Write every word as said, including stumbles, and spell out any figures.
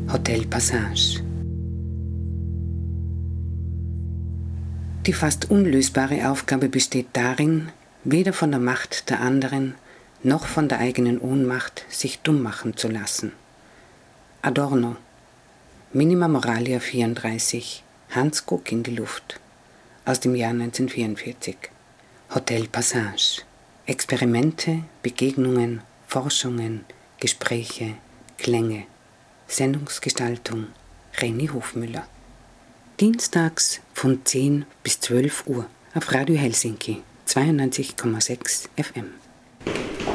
Hotel Passage. Die fast unlösbare Aufgabe besteht darin, weder von der Macht der anderen noch von der eigenen Ohnmacht sich dumm machen zu lassen. Adorno, Minima Moralia vierunddreißig, Hans Guck in die Luft, aus dem Jahr neunzehnhundertvierundvierzig. Hotel Passage. Experimente, Begegnungen, Forschungen, Gespräche, Klänge. Sendungsgestaltung Reni Hofmüller. Dienstags von zehn bis zwölf Uhr auf Radio Helsinki zweiundneunzig Komma sechs F M.